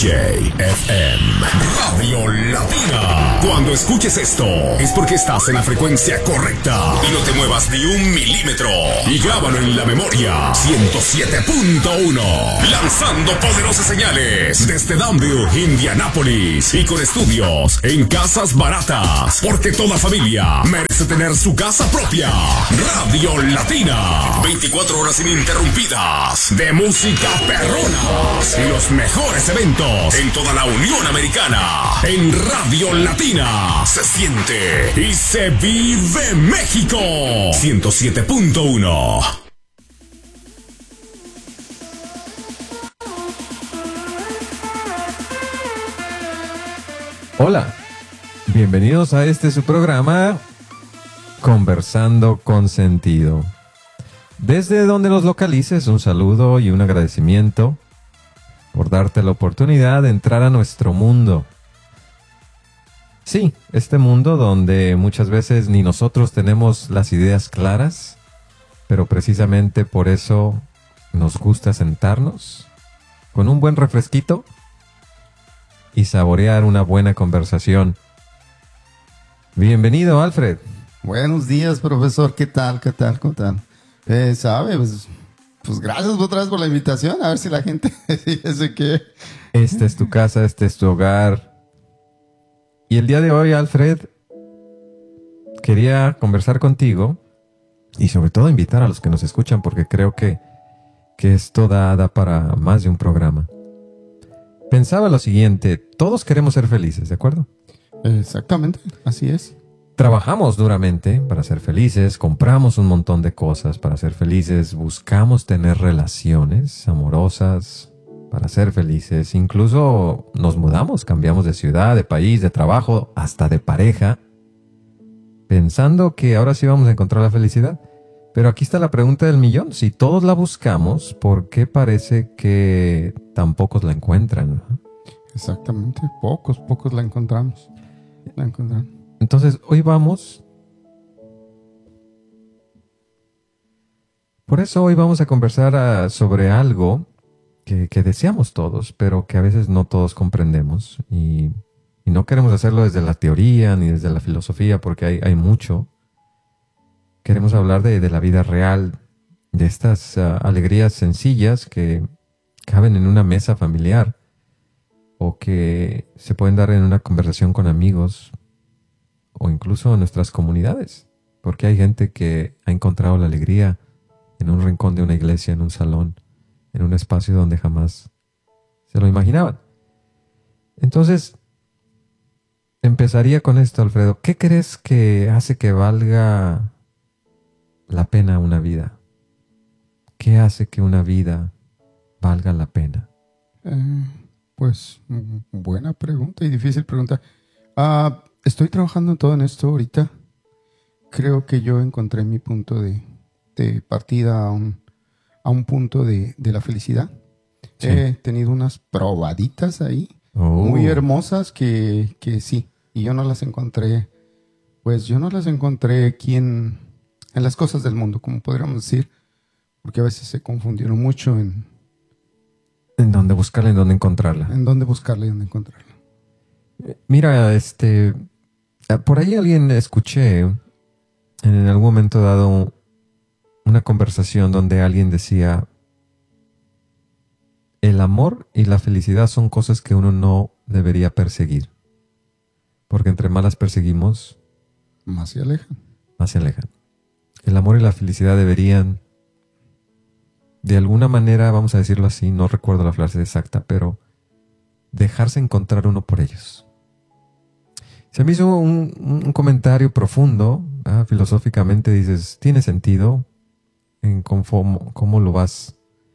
JFM Radio Latina. Cuando escuches esto, es porque estás en la frecuencia correcta. Y no te muevas ni un milímetro. Y grábalo en la memoria. 107.1. Lanzando poderosas señales desde Danville, Indianápolis. Y con estudios en casas baratas. Porque toda familia merece tener su casa propia. Radio Latina. 24 horas ininterrumpidas de música perrona y los mejores eventos en toda la Unión Americana. En Radio Latina se siente y se vive México. 107.1. Hola, bienvenidos a su programa Conversando con Sentido. Desde donde nos localices, un saludo y un agradecimiento por darte la oportunidad de entrar a nuestro mundo. Sí, este mundo donde muchas veces ni nosotros tenemos las ideas claras, pero precisamente por eso nos gusta sentarnos con un buen refresquito y saborear una buena conversación. Bienvenido, Alfred. Buenos días, profesor. ¿Qué tal? ¿Cómo tal? ¿Sabe? Pues gracias otra vez por la invitación. A ver si la gente dice que... Esta es tu casa, este es tu hogar. Y el día de hoy, Alfred, quería conversar contigo y sobre todo invitar a los que nos escuchan, porque creo que esto da para más de un programa. Pensaba lo siguiente: todos queremos ser felices, ¿de acuerdo? Exactamente, así es. Trabajamos duramente para ser felices, compramos un montón de cosas para ser felices, buscamos tener relaciones amorosas para ser felices, incluso nos mudamos, cambiamos de ciudad, de país, de trabajo, hasta de pareja, pensando que ahora sí vamos a encontrar la felicidad. Pero aquí está la pregunta del millón: si todos la buscamos, ¿por qué parece que tan pocos la encuentran? Exactamente, pocos la encontramos. Entonces, hoy vamos... Por eso hoy vamos a conversar sobre algo que deseamos todos, pero que a veces no todos comprendemos. Y no queremos hacerlo desde la teoría ni desde la filosofía, porque hay mucho. Queremos hablar de la vida real, de estas alegrías sencillas que caben en una mesa familiar o que se pueden dar en una conversación con amigos o incluso en nuestras comunidades, porque hay gente que ha encontrado la alegría en un rincón de una iglesia, en un salón, en un espacio donde jamás se lo imaginaban. Entonces, empezaría con esto, Alfredo. ¿Qué crees que hace que valga la pena una vida? ¿Qué hace que una vida valga la pena? Pues buena pregunta y difícil pregunta. Estoy trabajando todo en esto ahorita. Creo que yo encontré mi punto de partida a un punto de la felicidad. Sí. He tenido unas probaditas ahí muy hermosas que sí. Y yo no las encontré. Pues yo no las encontré aquí en las cosas del mundo, como podríamos decir. Porque a veces se confundieron mucho en dónde buscarla, en dónde encontrarla. En dónde buscarla y dónde encontrarla. Mira, por ahí escuché en algún momento dado una conversación donde alguien decía: el amor y la felicidad son cosas que uno no debería perseguir, porque entre más las perseguimos, más se alejan. El amor y la felicidad deberían, de alguna manera, vamos a decirlo así, no recuerdo la frase exacta, pero dejarse encontrar uno por ellos. Se me hizo un comentario profundo, filosóficamente dices, tiene sentido en cómo lo vas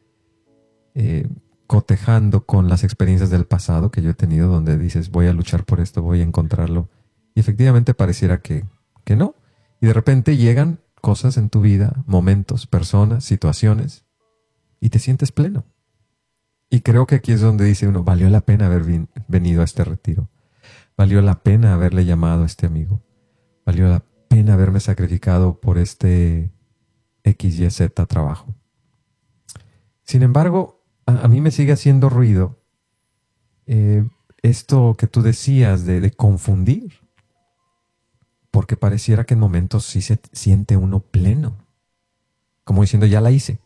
cotejando con las experiencias del pasado que yo he tenido, donde dices, voy a luchar por esto, voy a encontrarlo, y efectivamente pareciera que no, y de repente llegan cosas en tu vida, momentos, personas, situaciones, y te sientes pleno. Y creo que aquí es donde dice uno, valió la pena haber venido a este retiro. Valió la pena haberle llamado a este amigo. Valió la pena haberme sacrificado por este XYZ trabajo. Sin embargo, a mí me sigue haciendo ruido esto que tú decías de confundir, porque pareciera que en momentos sí se siente uno pleno, como diciendo ya la hice,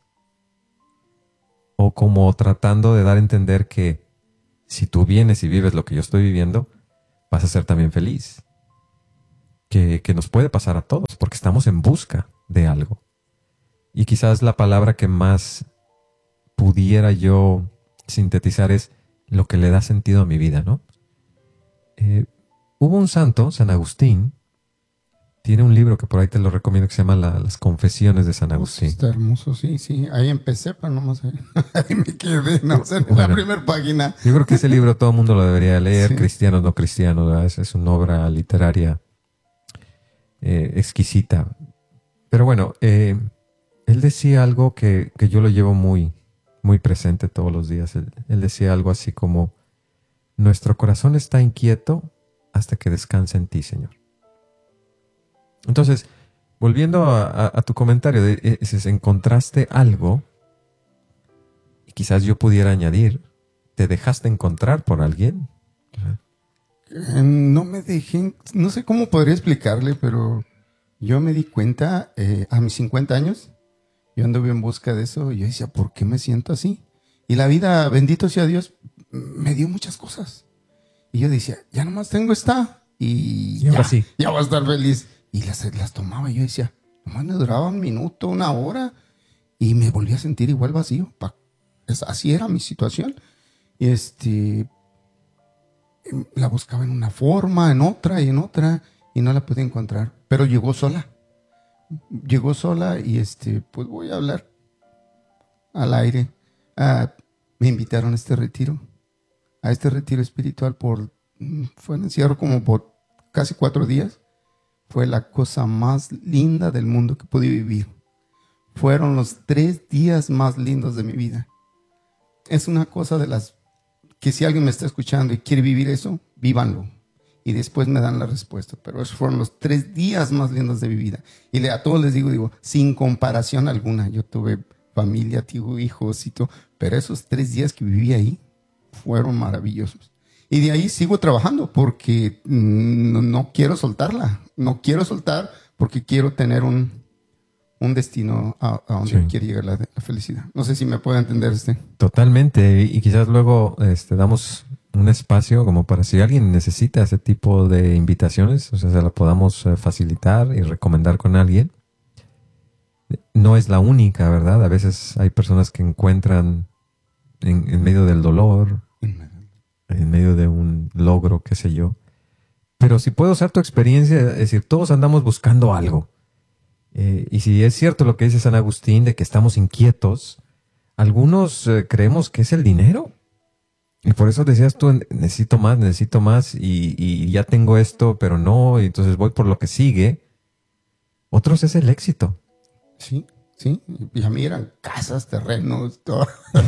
o como tratando de dar a entender que si tú vienes y vives lo que yo estoy viviendo, vas a ser también feliz, que nos puede pasar a todos, porque estamos en busca de algo. Y quizás la palabra que más pudiera yo sintetizar es lo que le da sentido a mi vida, ¿no? Hubo un santo, San Agustín, tiene un libro que por ahí te lo recomiendo que se llama Las Confesiones de San Agustín. Está hermoso, sí, sí. Ahí empecé, pero no más ahí me quedé, no sé, en la primera página. Yo creo que ese libro todo el mundo lo debería leer, Sí. cristianos, no cristianos, ¿verdad? Es una obra literaria exquisita. Pero bueno, él decía algo que yo lo llevo muy, muy presente todos los días. Él decía algo así como, nuestro corazón está inquieto hasta que descanse en ti, Señor. Entonces, volviendo a tu comentario, encontraste algo, y quizás yo pudiera añadir, ¿te dejaste encontrar por alguien? No me dejé, no sé cómo podría explicarle, pero yo me di cuenta a mis 50 años, yo anduve en busca de eso, y yo decía, ¿por qué me siento así? Y la vida, bendito sea Dios, me dio muchas cosas. Y yo decía, ya nomás tengo esta, y ahora ya, sí. ya voy a estar feliz. Y las tomaba, y yo decía, nomás me duraba un minuto, una hora, y me volví a sentir igual vacío. Así era mi situación. Y la buscaba en una forma, en otra, y no la pude encontrar. Pero llegó sola. Llegó sola y pues voy a hablar al aire. Me invitaron a este retiro espiritual fue un encierro como por casi 4 días. Fue la cosa más linda del mundo que pude vivir. Fueron los 3 días más lindos de mi vida. Es una cosa de las que si alguien me está escuchando y quiere vivir eso, vívanlo. Y después me dan la respuesta. Pero esos fueron los 3 días más lindos de mi vida. Y a todos les digo, sin comparación alguna. Yo tuve familia, tío, hijos y todo. Pero esos 3 días que viví ahí fueron maravillosos. Y de ahí sigo trabajando porque no quiero soltarla. No quiero soltar porque quiero tener un destino a donde quiere llegar la felicidad. No sé si me puede entender Totalmente. Y quizás luego damos un espacio como para si alguien necesita ese tipo de invitaciones, o sea, se la podamos facilitar y recomendar con alguien. No es la única, ¿verdad? A veces hay personas que encuentran en medio del dolor, en medio de un logro, qué sé yo. Pero si puedo usar tu experiencia, es decir, todos andamos buscando algo. Y si es cierto lo que dice San Agustín de que estamos inquietos, algunos creemos que es el dinero. Y por eso decías tú, necesito más y ya tengo esto, pero no, y entonces voy por lo que sigue. Otros es el éxito. Sí, sí. Y a mí eran casas, terrenos, todo.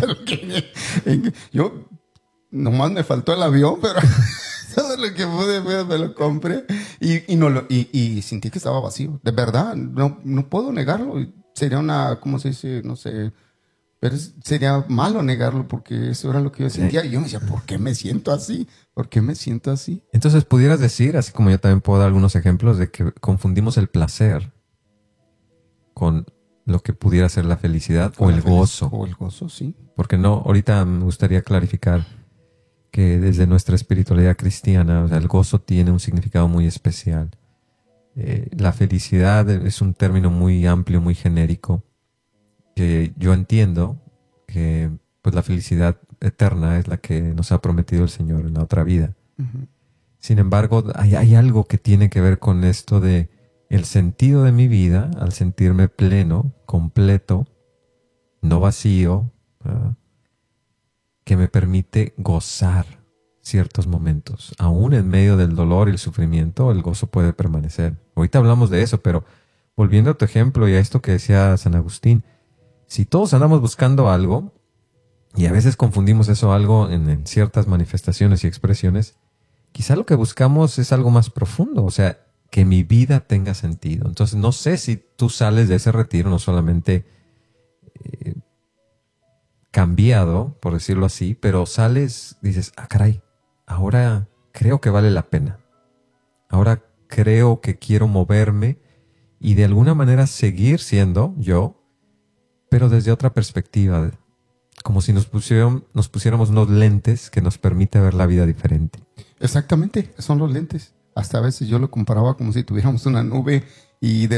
Yo nomás me faltó el avión, pero todo lo que pude me lo compré y sentí que estaba vacío. De verdad, no puedo negarlo. Sería ¿cómo se dice? No sé. Pero sería malo negarlo porque eso era lo que yo sentía. Y yo me decía, ¿por qué me siento así? ¿Por qué me siento así? Entonces pudieras decir, así como yo también puedo dar algunos ejemplos, de que confundimos el placer con lo que pudiera ser la felicidad o el gozo. O el gozo, sí. Porque ahorita me gustaría clarificar que desde nuestra espiritualidad cristiana, o sea, el gozo tiene un significado muy especial. La felicidad es un término muy amplio, muy genérico, que yo entiendo que pues la felicidad eterna es la que nos ha prometido el Señor en la otra vida. Uh-huh. Sin embargo, hay algo que tiene que ver con esto de el sentido de mi vida, al sentirme pleno, completo, no vacío, que me permite gozar ciertos momentos. Aún en medio del dolor y el sufrimiento, el gozo puede permanecer. Ahorita hablamos de eso, pero volviendo a tu ejemplo y a esto que decía San Agustín, si todos andamos buscando algo, y a veces confundimos eso algo en ciertas manifestaciones y expresiones, quizá lo que buscamos es algo más profundo, o sea, que mi vida tenga sentido. Entonces, no sé si tú sales de ese retiro no solamente cambiado, por decirlo así, pero sales, dices, ah, caray, ahora creo que vale la pena. Ahora creo que quiero moverme y de alguna manera seguir siendo yo, pero desde otra perspectiva, como si nos pusiéramos unos lentes que nos permite ver la vida diferente. Exactamente, son los lentes. Hasta a veces yo lo comparaba como si tuviéramos una nube y de